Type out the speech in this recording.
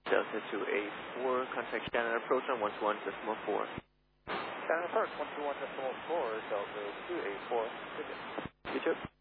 Delta 284, contact Shannon approach on 121.4. Shannon approach 121.4, Delta 284. Good day. You too.